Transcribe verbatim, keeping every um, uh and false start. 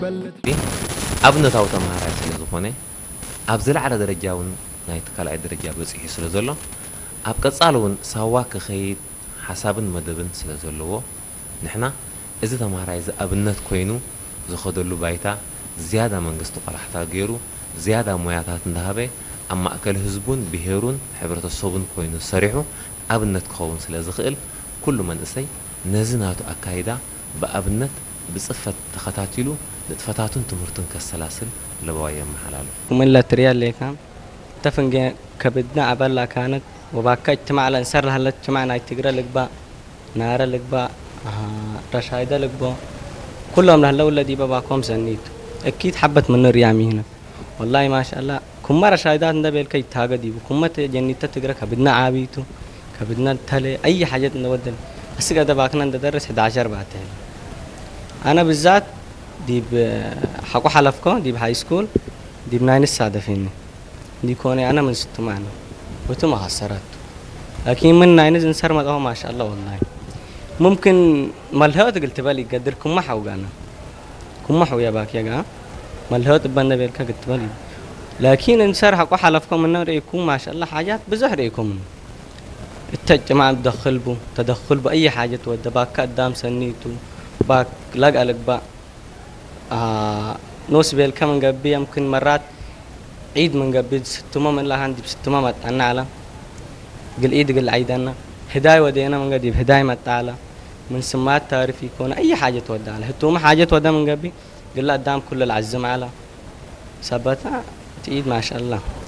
أبنة أو تمهارات سلزوفوني أبزل على درجاون نايت كلا درجة بس يسلزولا أبقى صالون سواك خيد حساب مدبن سلزولو نحنا إذا تمهارات أبنة كوينو زخدلو بايتا زيادة من قسط قلحتا غيرو زيادة موياتات ندهبه أما أكل هزبون بهيرون حبرة الصوبن كوينو سريحو أبنة كون سلزخيل كل من أسي نزناتو أكايدا بأبنة بصفة تخطاتيلو لتفتاتون تمرتون كالسلاسل لبوايا محلالو ومن لا تريال لي كان تفنج كبدنا عبالله كانت وباكا اجتماع الانسار لها اجتماعنا يتقرى لك با نار لك با آه رشايدة لك با كلهم لهلا ولدي باباكم سنيت أكيد حبت من ريامي هنا والله ما شاء الله كم مرة شايدات ندبل كي تاجدي وكم جنيت تقرأ كبدنا عابيتو كبدنا تلي أي حاجة نودل بس كده باكنا ندرس إحدى عشر بعدين أنا بالذات دي بحكوا حلفكم دي بهاي سكول دي بناين السادة فيني دي كوني أنا من ست معنا وتم خسرت لكن من ناين إنسان ما ما شاء الله والله ممكن ملهوت قلت بالي قدركم ما حوجانا كم ما حو يا باك يا جا ملهوت بنا بيرك قلت بالي لكن إنسان حكوا حلفكم إنه ريكم ما شاء الله حاجات بزهر ريكم التجمع تدخل بو تدخل بأي حاجة تود باك قدام سنيتو باك لقى لك با آه نوس بيل كم قبي يمكن مرات عيد من قبي ستما من الله عندي بستما مت أنا على قل عيد قل عيد أنا هداية ودينا من قديم هداية مت على من سمات تعرف يكون أي حاجة تود على هتوما حاجة تود من قبي قل قدام كل العزم على سبتها تعيد ما شاء الله